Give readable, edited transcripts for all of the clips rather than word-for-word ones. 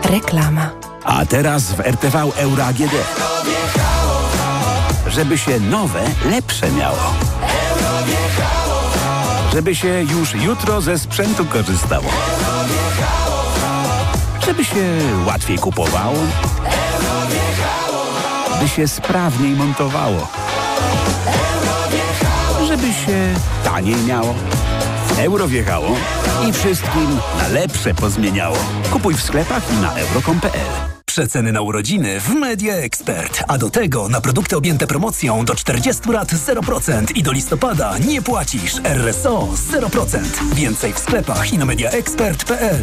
Reklama. A teraz w RTV Euro AGD. Żeby się nowe, lepsze miało. Żeby się już jutro ze sprzętu korzystało. Żeby się łatwiej kupowało. By się sprawniej montowało. Żeby się taniej miało. Euro wjechało i wszystkim na lepsze pozmieniało. Kupuj w sklepach i na euro.com.pl. Przeceny na urodziny w Media Expert. A do tego na produkty objęte promocją do 40 lat 0% i do listopada nie płacisz. RSO 0%. Więcej w sklepach i na mediaexpert.pl.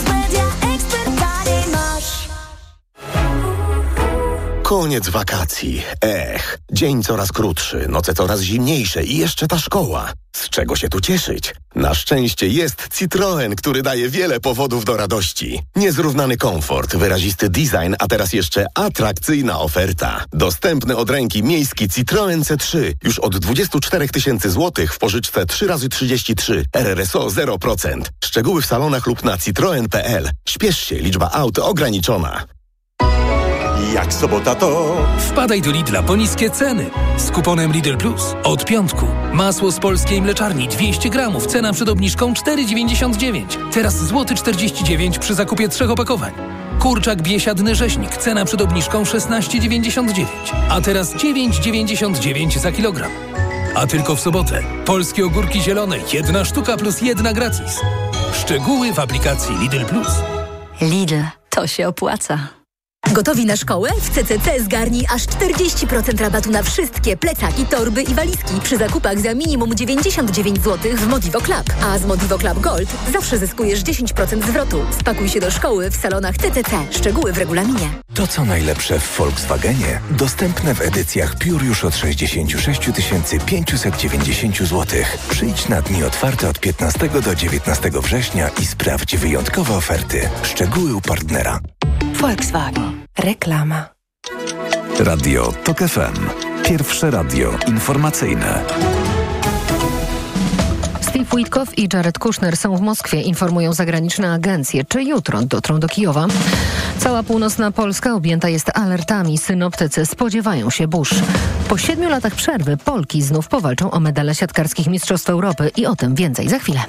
Koniec wakacji. Dzień coraz krótszy, noce coraz zimniejsze i jeszcze ta szkoła. Z czego się tu cieszyć? Na szczęście jest Citroen, który daje wiele powodów do radości. Niezrównany komfort, wyrazisty design, a teraz jeszcze atrakcyjna oferta. Dostępny od ręki miejski Citroen C3 już od 24 000 złotych w pożyczce 3x33. RRSO 0%. Szczegóły w salonach lub na citroen.pl. Śpiesz się, liczba aut ograniczona. Jak sobota to... Wpadaj do Lidla po niskie ceny. Z kuponem Lidl Plus. Od piątku. Masło z polskiej mleczarni 200 gramów. Cena przed obniżką 4,99. Teraz złoty 49 przy zakupie 3 opakowań. Kurczak biesiadny rzeźnik. Cena przed obniżką 16,99. A teraz 9,99 za kilogram. A tylko w sobotę. Polskie ogórki zielone. 1 sztuka plus 1 gratis. Szczegóły w aplikacji Lidl Plus. Lidl. To się opłaca. Gotowi na szkołę? W CCC zgarnij aż 40% rabatu na wszystkie plecaki, torby i walizki przy zakupach za minimum 99 zł w Modivo Club. A z Modivo Club Gold zawsze zyskujesz 10% zwrotu. Spakuj się do szkoły w salonach CCC. Szczegóły w regulaminie. To co najlepsze w Volkswagenie dostępne w edycjach Pure już od 66 590 zł. Przyjdź na dni otwarte od 15 do 19 września i sprawdź wyjątkowe oferty. Szczegóły u partnera. Volkswagen. Reklama. Radio TOK FM. Pierwsze radio informacyjne. Steve Witkoff i Jared Kushner są w Moskwie, informują zagraniczne agencje. Czy jutro dotrą do Kijowa? Cała północna Polska objęta jest alertami. Synoptycy spodziewają się burz. Po 7 latach przerwy Polki znów powalczą o medale siatkarskich Mistrzostw Europy i o tym więcej za chwilę.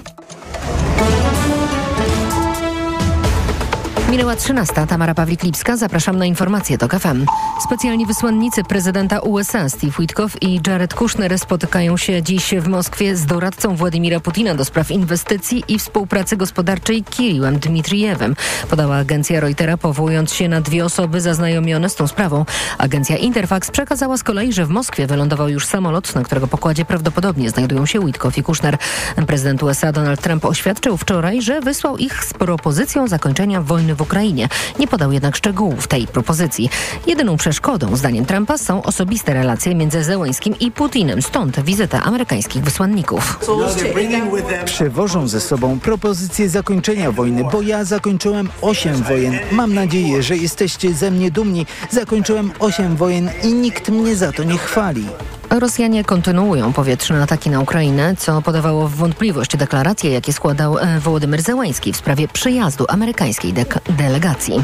Minęła 13. Tamara Pawlik-Lipska. Zapraszam na informacje TOK FM. Specjalni wysłannicy prezydenta USA Steve Witkoff i Jared Kushner spotykają się dziś w Moskwie z doradcą Władimira Putina do spraw inwestycji i współpracy gospodarczej Kirilem Dmitrijewem, podała agencja Reutera, powołując się na 2 osoby zaznajomione z tą sprawą. Agencja Interfax przekazała z kolei, że w Moskwie wylądował już samolot, na którego pokładzie prawdopodobnie znajdują się Witkoff i Kushner. Prezydent USA Donald Trump oświadczył wczoraj, że wysłał ich z propozycją zakończenia wojny w Ukrainie. Nie podał jednak szczegółów tej propozycji. Jedyną przeszkodą, zdaniem Trumpa, są osobiste relacje między Zełeńskim i Putinem. Stąd wizyta amerykańskich wysłanników. Przywożą ze sobą propozycję zakończenia wojny, bo ja zakończyłem 8 wojen. Mam nadzieję, że jesteście ze mnie dumni. Zakończyłem 8 wojen i nikt mnie za to nie chwali. Rosjanie kontynuują powietrzne ataki na Ukrainę, co podawało w wątpliwość deklaracje, jakie składał Wołodymyr Zełeński w sprawie przyjazdu amerykańskiej delegacji.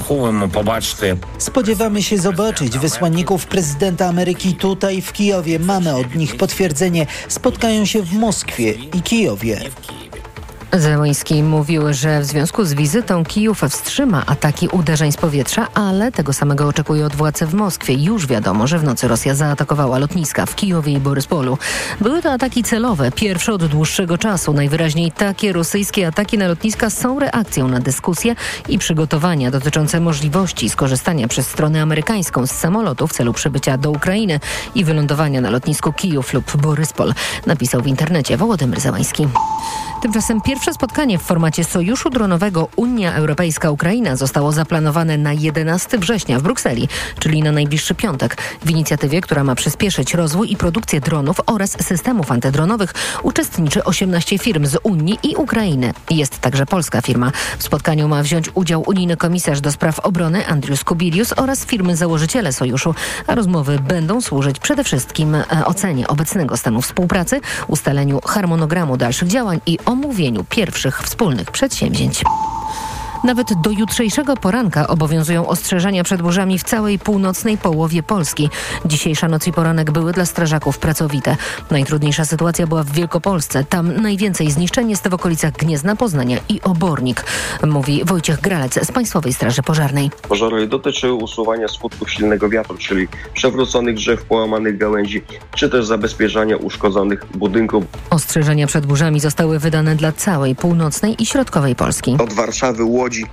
Spodziewamy się zobaczyć wysłanników prezydenta Ameryki tutaj w Kijowie. Mamy od nich potwierdzenie. Spotkają się w Moskwie i Kijowie. Zełeński mówił, że w związku z wizytą Kijów wstrzyma ataki uderzeń z powietrza, ale tego samego oczekuje od władz w Moskwie. Już wiadomo, że w nocy Rosja zaatakowała lotniska w Kijowie i Boryspolu. Były to ataki celowe, pierwsze od dłuższego czasu. Najwyraźniej takie rosyjskie ataki na lotniska są reakcją na dyskusje i przygotowania dotyczące możliwości skorzystania przez stronę amerykańską z samolotu w celu przybycia do Ukrainy i wylądowania na lotnisku Kijów lub Boryspol, napisał w internecie Wołodymyr Zełeński. Tymczasem pierwsze spotkanie w formacie sojuszu dronowego Unia Europejska-Ukraina zostało zaplanowane na 11 września w Brukseli, czyli na najbliższy piątek. W inicjatywie, która ma przyspieszyć rozwój i produkcję dronów oraz systemów antydronowych, uczestniczy 18 firm z Unii i Ukrainy. Jest także polska firma. W spotkaniu ma wziąć udział unijny komisarz do spraw obrony Andrius Kubilius oraz firmy założyciele sojuszu, a rozmowy będą służyć przede wszystkim ocenie obecnego stanu współpracy, ustaleniu harmonogramu dalszych działań i omówieniu pierwszych wspólnych przedsięwzięć. Nawet do jutrzejszego poranka obowiązują ostrzeżenia przed burzami w całej północnej połowie Polski. Dzisiejsza noc i poranek były dla strażaków pracowite. Najtrudniejsza sytuacja była w Wielkopolsce. Tam najwięcej zniszczeń jest w okolicach Gniezna, Poznania i Obornik, mówi Wojciech Gralec z Państwowej Straży Pożarnej. Pożary dotyczyły usuwania skutków silnego wiatru, czyli przewróconych drzew, połamanych gałęzi, czy też zabezpieczania uszkodzonych budynków. Ostrzeżenia przed burzami zostały wydane dla całej północnej i środkowej Polski. Od Warszawy, Łodzi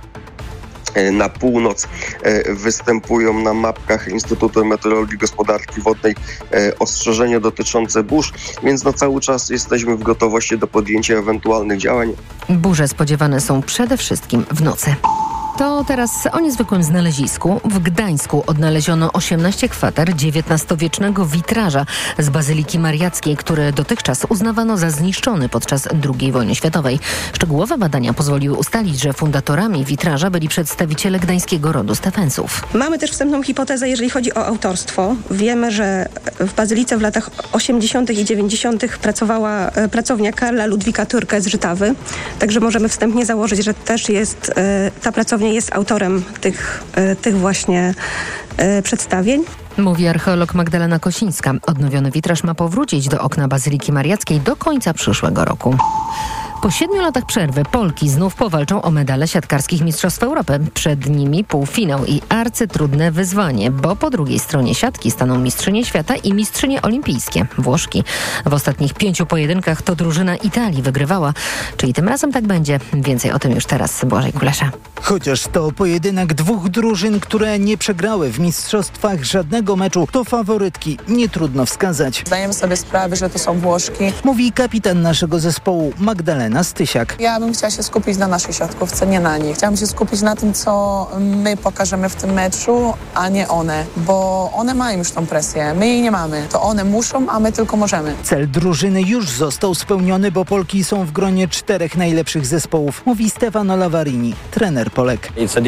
na północ występują na mapkach Instytutu Meteorologii i Gospodarki Wodnej ostrzeżenia dotyczące burz, więc cały czas jesteśmy w gotowości do podjęcia ewentualnych działań. Burze spodziewane są przede wszystkim w nocy. To teraz o niezwykłym znalezisku. W Gdańsku odnaleziono 18 kwater XIX-wiecznego witraża z Bazyliki Mariackiej, który dotychczas uznawano za zniszczony podczas II wojny światowej. Szczegółowe badania pozwoliły ustalić, że fundatorami witraża byli przedstawiciele gdańskiego rodu Stefensów. Mamy też wstępną hipotezę, jeżeli chodzi o autorstwo. Wiemy, że w Bazylice w latach 80. i 90. pracowała pracownia Karla Ludwika Türke z Żytawy. Także możemy wstępnie założyć, że też jest ta pracownia jest autorem tych właśnie przedstawień. Mówi archeolog Magdalena Kosińska. Odnowiony witraż ma powrócić do okna Bazyliki Mariackiej do końca przyszłego roku. Po 7 latach przerwy Polki znów powalczą o medale siatkarskich Mistrzostw Europy. Przed nimi półfinał i arcytrudne wyzwanie, bo po drugiej stronie siatki staną mistrzynie świata i mistrzynie olimpijskie, Włoszki. W ostatnich 5 pojedynkach to drużyna Italii wygrywała. Czyli tym razem tak będzie. Więcej o tym już teraz Błażej Kulesza. Chociaż to pojedynek dwóch drużyn, które nie przegrały w mistrzostwach żadnego meczu, to faworytki, nie trudno wskazać. Zdajemy sobie sprawę, że to są Włoszki. Mówi kapitan naszego zespołu Magdalena Stysiak. Ja bym chciała się skupić na naszej siatkówce, nie na nich. Chciałam się skupić na tym, co my pokażemy w tym meczu, a nie one. Bo one mają już tą presję, my jej nie mamy. To one muszą, a my tylko możemy. Cel drużyny już został spełniony, bo Polki są w gronie 4 najlepszych zespołów, mówi Stefano Lavarini, trener Polek.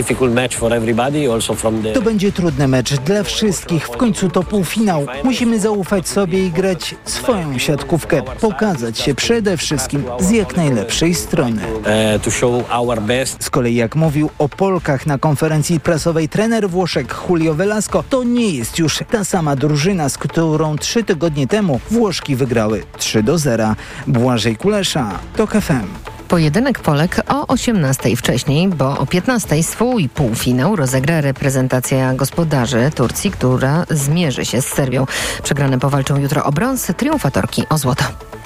To będzie trudny mecz dla wszystkich. W końcu to półfinał. Musimy zaufać sobie i grać swoją siatkówkę. Pokazać się przede wszystkim z jak najlepszej strony. Z kolei jak mówił o Polkach na konferencji prasowej trener Włoszek Julio Velasco, to nie jest już ta sama drużyna, z którą 3 tygodnie temu Włoszki wygrały 3-0. Błażej Kulesza, TOK FM. Pojedynek Polek o 18:00 wcześniej, bo o 15:00 swój półfinał rozegra reprezentacja gospodarzy Turcji, która zmierzy się z Serbią. Przegrane powalczą jutro o brąz, triumfatorki o złoto.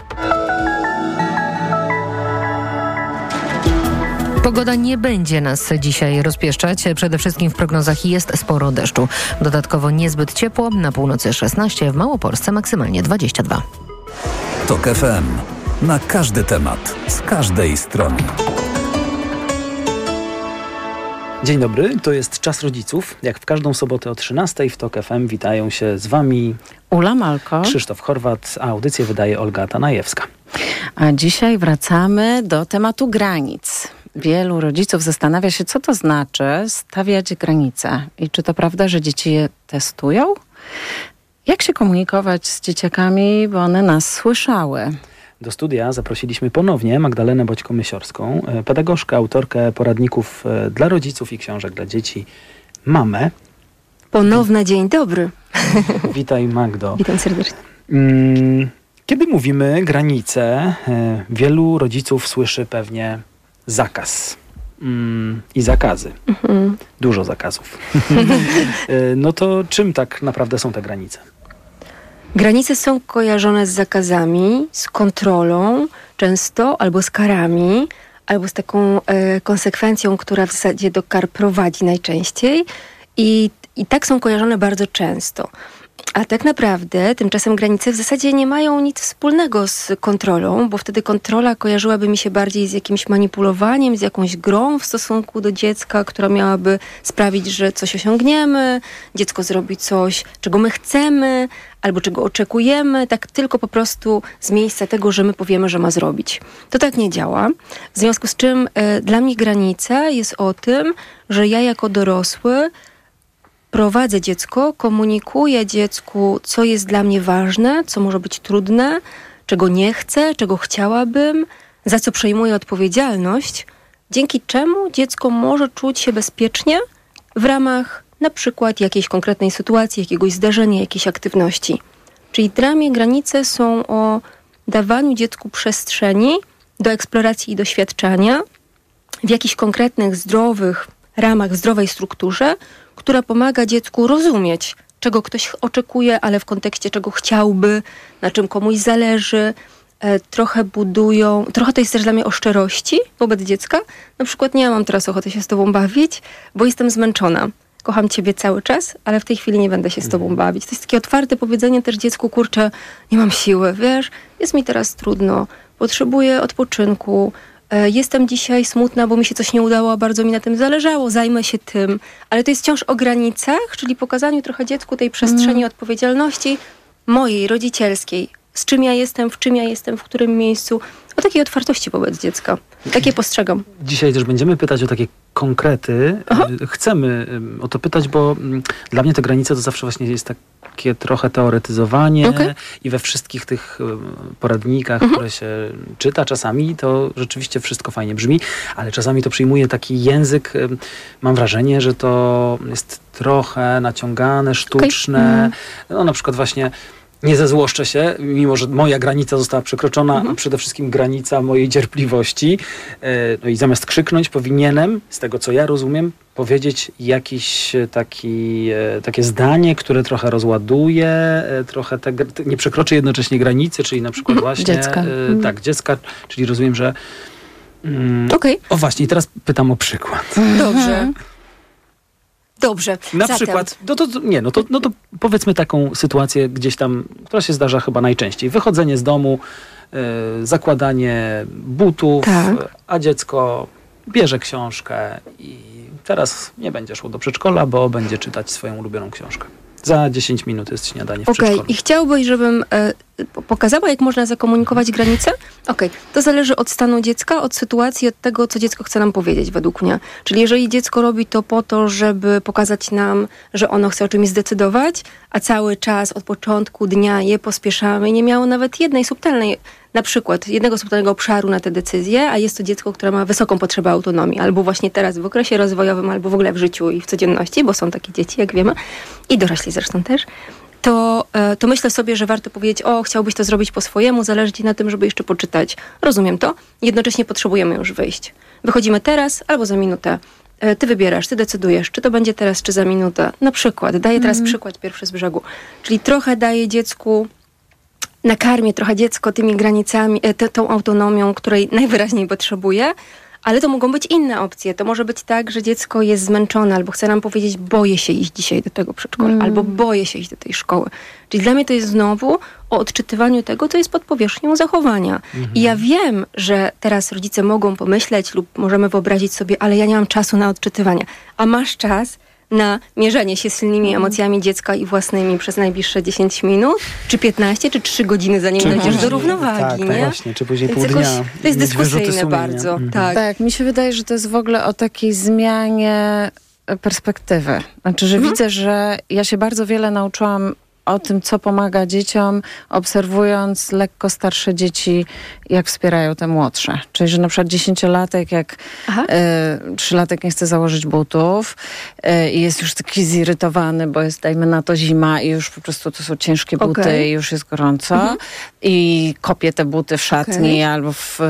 Pogoda nie będzie nas dzisiaj rozpieszczać. Przede wszystkim w prognozach jest sporo deszczu. Dodatkowo niezbyt ciepło, na północy 16, w Małopolsce maksymalnie 22. TOK FM. Na każdy temat, z każdej strony. Dzień dobry, to jest Czas Rodziców. Jak w każdą sobotę o 13:00 w TOK FM witają się z Wami Ula Malko, Krzysztof Chorwat, a audycję wydaje Olga Tanajewska. A dzisiaj wracamy do tematu granic. Wielu rodziców zastanawia się, co to znaczy stawiać granice i czy to prawda, że dzieci je testują? Jak się komunikować z dzieciakami, by one nas słyszały? Do studia zaprosiliśmy ponownie Magdalenę Boćko-Mysiorską, pedagogzkę, autorkę poradników dla rodziców i książek dla dzieci, mamę. Ponownie dzień dobry. Witaj, Magdo. Witam serdecznie. Kiedy mówimy granice, wielu rodziców słyszy pewnie zakaz i zakazy. Dużo zakazów. No to czym tak naprawdę są te granice? Granice są kojarzone z zakazami, z kontrolą często, albo z karami, albo z taką konsekwencją, która w zasadzie do kar prowadzi najczęściej. I tak są kojarzone bardzo często. A tak naprawdę tymczasem granice w zasadzie nie mają nic wspólnego z kontrolą, bo wtedy kontrola kojarzyłaby mi się bardziej z jakimś manipulowaniem, z jakąś grą w stosunku do dziecka, która miałaby sprawić, że coś osiągniemy, dziecko zrobi coś, czego my chcemy, albo czego oczekujemy, tak tylko po prostu z miejsca tego, że my powiemy, że ma zrobić. To tak nie działa. W związku z czym dla mnie granica jest o tym, że ja jako dorosły prowadzę dziecko, komunikuję dziecku, co jest dla mnie ważne, co może być trudne, czego nie chcę, czego chciałabym, za co przejmuję odpowiedzialność, dzięki czemu dziecko może czuć się bezpiecznie w ramach na przykład jakiejś konkretnej sytuacji, jakiegoś zdarzenia, jakiejś aktywności. Czyli dla mnie granice są o dawaniu dziecku przestrzeni do eksploracji i doświadczania w jakichś konkretnych, zdrowych ramach, w zdrowej strukturze, która pomaga dziecku rozumieć, czego ktoś oczekuje, ale w kontekście czego chciałby, na czym komuś zależy. Trochę to jest też dla mnie o szczerości wobec dziecka. Na przykład nie mam teraz ochoty się z tobą bawić, bo jestem zmęczona. Kocham ciebie cały czas, ale w tej chwili nie będę się z tobą bawić. To jest takie otwarte powiedzenie też dziecku, kurczę, nie mam siły, wiesz, jest mi teraz trudno, potrzebuję odpoczynku, jestem dzisiaj smutna, bo mi się coś nie udało, a bardzo mi na tym zależało, zajmę się tym. Ale to jest wciąż o granicach, czyli pokazaniu trochę dziecku tej przestrzeni odpowiedzialności mojej, rodzicielskiej. Z czym ja jestem, w czym ja jestem, w którym miejscu. O takiej otwartości wobec dziecka. Takie postrzegam. Dzisiaj też będziemy pytać o takie konkrety. Chcemy o to pytać, bo dla mnie te granice to zawsze właśnie jest takie trochę teoretyzowanie i we wszystkich tych poradnikach, które się czyta czasami, to rzeczywiście wszystko fajnie brzmi, ale czasami to przyjmuje taki język, mam wrażenie, że to jest trochę naciągane, sztuczne. No na przykład właśnie nie zezłoszczę się, mimo że moja granica została przekroczona, a przede wszystkim granica mojej cierpliwości. No i zamiast krzyknąć, powinienem, z tego co ja rozumiem, powiedzieć jakieś takie zdanie, które trochę rozładuje, trochę nie przekroczy jednocześnie granicy, czyli na przykład właśnie dziecka. Tak, dziecka, czyli rozumiem, że O właśnie, i teraz pytam o przykład. Dobrze. Na przykład, to powiedzmy taką sytuację gdzieś tam, która się zdarza chyba najczęściej. Wychodzenie z domu, zakładanie butów, a dziecko bierze książkę i teraz nie będzie szło do przedszkola, bo będzie czytać swoją ulubioną książkę. Za 10 minut jest śniadanie w przedszkolu. I chciałbyś, żebym pokazała, jak można zakomunikować granice? To zależy od stanu dziecka, od sytuacji, od tego, co dziecko chce nam powiedzieć, według mnie. Czyli jeżeli dziecko robi to po to, żeby pokazać nam, że ono chce o czymś zdecydować, a cały czas od początku dnia je pospieszamy i nie miało nawet jednego subtelnego obszaru na te decyzje, a jest to dziecko, które ma wysoką potrzebę autonomii, albo właśnie teraz w okresie rozwojowym, albo w ogóle w życiu i w codzienności, bo są takie dzieci, jak wiemy, i dorośli zresztą też, to myślę sobie, że warto powiedzieć, chciałbyś to zrobić po swojemu, zależy ci na tym, żeby jeszcze poczytać. Rozumiem to. Jednocześnie potrzebujemy już wyjść. Wychodzimy teraz albo za minutę. Ty wybierasz, ty decydujesz, czy to będzie teraz, czy za minutę. Na przykład, daję teraz przykład pierwszy z brzegu. Czyli trochę daję dziecku, nakarmię trochę dziecko tymi granicami, tą autonomią, której najwyraźniej potrzebuje, ale to mogą być inne opcje. To może być tak, że dziecko jest zmęczone albo chce nam powiedzieć, boję się iść dzisiaj do tego przedszkola, albo boję się iść do tej szkoły. Czyli dla mnie to jest znowu o odczytywaniu tego, co jest pod powierzchnią zachowania. I ja wiem, że teraz rodzice mogą pomyśleć lub możemy wyobrazić sobie, ale ja nie mam czasu na odczytywanie. A masz czas na mierzenie się z silnymi emocjami dziecka i własnymi przez najbliższe 10 minut, czy 15, czy 3 godziny, zanim dojdziesz do równowagi, nie? Tak, właśnie, czy później pół dnia. To jest dyskusyjne bardzo. Tak, mi się wydaje, że to jest w ogóle o takiej zmianie perspektywy. Znaczy, że widzę, że ja się bardzo wiele nauczyłam o tym, co pomaga dzieciom, obserwując lekko starsze dzieci, jak wspierają te młodsze. Czyli, że na przykład 10-latek, jak 3-latek nie chce założyć butów i jest już taki zirytowany, bo jest, dajmy na to, zima i już po prostu to są ciężkie buty i już jest gorąco i kopie te buty w szatni albo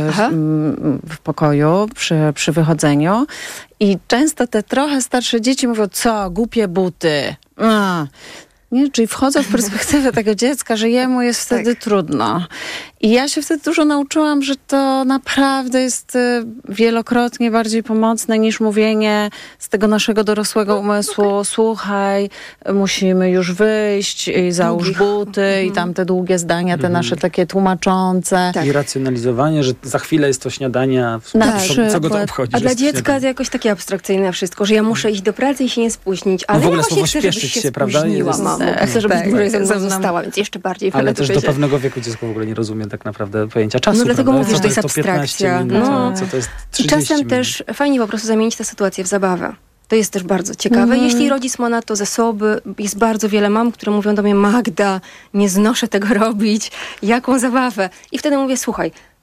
w pokoju przy wychodzeniu. I często te trochę starsze dzieci mówią, co, głupie buty. Nie? Czyli wchodzę w perspektywę tego dziecka, że jemu jest wtedy trudno. I ja się wtedy dużo nauczyłam, że to naprawdę jest wielokrotnie bardziej pomocne niż mówienie z tego naszego dorosłego umysłu, słuchaj, musimy już wyjść i załóż buty i tam te długie zdania, te nasze takie tłumaczące. I racjonalizowanie, że za chwilę jest to śniadanie, co go to obchodzi. A dla dziecka to jakoś takie abstrakcyjne wszystko, że ja muszę iść do pracy i się nie spóźnić, ale w ogóle ja właśnie chcę, żebyś się spóźniła, mamo. Chcę, żebyś dłużej ze mną została, więc jeszcze bardziej. Ale też do pewnego wieku dziecko w ogóle nie rozumie tak naprawdę pojęcia czasu. No dlatego mówię, że to jest abstrakcja. Co to jest 30 I czasem minut. też fajnie po prostu zamienić tę sytuację w zabawę. To jest też bardzo ciekawe. Jeśli rodzic ma na to zasoby, jest bardzo wiele mam, które mówią do mnie, Magda, nie znoszę tego robić, jaką zabawę. I wtedy mówię, słuchaj,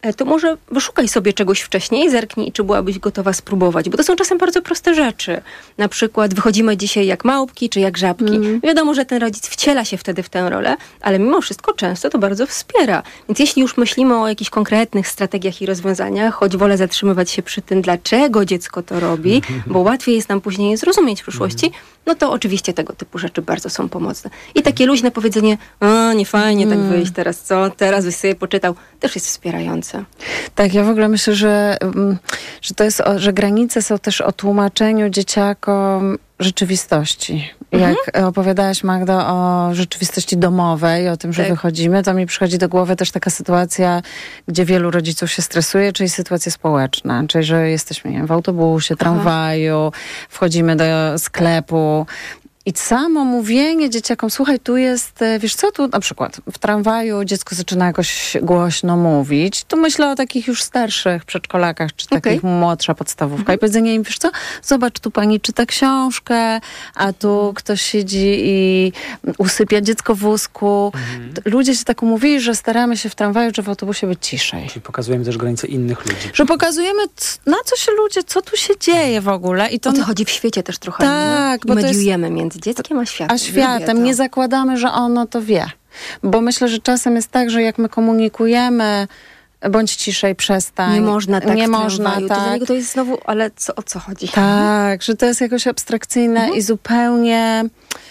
to może wyszukaj sobie czegoś wcześniej, zerknij, czy byłabyś gotowa spróbować, bo to są czasem bardzo proste rzeczy. Na przykład wychodzimy dzisiaj jak małpki, czy jak żabki. Wiadomo, że ten rodzic wciela się wtedy w tę rolę, ale mimo wszystko często to bardzo wspiera. Więc jeśli już myślimy o jakichś konkretnych strategiach i rozwiązaniach, choć wolę zatrzymywać się przy tym, dlaczego dziecko to robi, bo łatwiej jest nam później je zrozumieć w przyszłości, no to oczywiście tego typu rzeczy bardzo są pomocne. I takie luźne powiedzenie, nie fajnie tak wyjść teraz, co? Teraz byś sobie poczytał, też jest wspierające. Tak, ja w ogóle myślę, że to jest, że granice są też o tłumaczeniu dzieciakom rzeczywistości. Jak opowiadałaś, Magda, o rzeczywistości domowej, o tym, że wychodzimy, to mi przychodzi do głowy też taka sytuacja, gdzie wielu rodziców się stresuje, czyli sytuacje społeczne. Czyli, że jesteśmy, nie wiem, w autobusie, tramwaju, wchodzimy do sklepu. I samo mówienie dzieciakom, słuchaj, tu jest, wiesz co, tu na przykład w tramwaju dziecko zaczyna jakoś głośno mówić. Tu myślę o takich już starszych przedszkolakach, czy takich młodsza podstawówka. I powiedzenie im, wiesz co, zobacz, tu pani czyta książkę, a tu ktoś siedzi i usypia dziecko w wózku. Ludzie się tak umówili, że staramy się w tramwaju czy w autobusie być ciszej. Czyli pokazujemy też granice innych ludzi. Że pokazujemy, na co się ludzie, co tu się dzieje w ogóle. I to o to chodzi w świecie też trochę. Tak, bo mediujemy między dzieckiem a światem. A światem. Nie zakładamy, że ono to wie. Bo myślę, że czasem jest tak, że jak my komunikujemy, bądź ciszej, przestań. Nie można tak. Nie można tak. To dla niego to jest znowu, ale o co chodzi? Tak, że to jest jakoś abstrakcyjne i zupełnie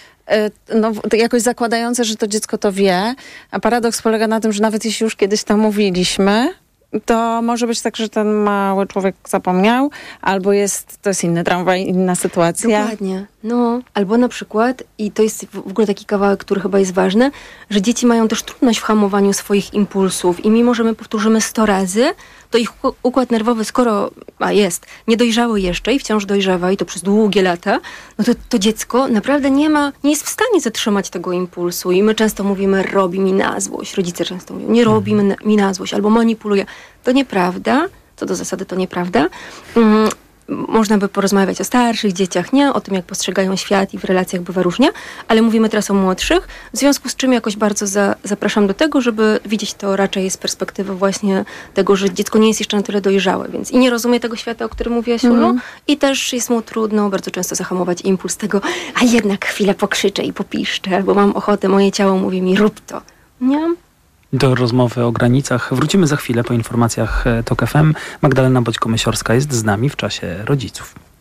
jakoś zakładające, że to dziecko to wie. A paradoks polega na tym, że nawet jeśli już kiedyś to mówiliśmy, to może być tak, że ten mały człowiek zapomniał, albo to jest inny tramwaj, inna sytuacja. Dokładnie. No, albo na przykład, i to jest w ogóle taki kawałek, który chyba jest ważny, że dzieci mają też trudność w hamowaniu swoich impulsów i mimo, że my powtórzymy 100 razy, to ich układ nerwowy, skoro niedojrzały jeszcze i wciąż dojrzewa i to przez długie lata, no to dziecko naprawdę nie jest w stanie zatrzymać tego impulsu i my często mówimy, robi mi na złość. Rodzice często mówią, nie robi mi na złość albo manipuluje. To nieprawda. Co do zasady to nieprawda. Można by porozmawiać o starszych dzieciach, nie? O tym, jak postrzegają świat i w relacjach bywa różnie, ale mówimy teraz o młodszych, w związku z czym jakoś bardzo zapraszam do tego, żeby widzieć to raczej z perspektywy właśnie tego, że dziecko nie jest jeszcze na tyle dojrzałe, więc i nie rozumie tego świata, o którym mówiłaś, Ulu, i też jest mu trudno bardzo często zahamować impuls tego, a jednak chwilę pokrzyczę i popiszczę, bo mam ochotę, moje ciało mówi mi, rób to. Nie? Do rozmowy o granicach wrócimy za chwilę po informacjach TOK FM. Magdalena Boćko-Mysiorska jest z nami w czasie rodziców.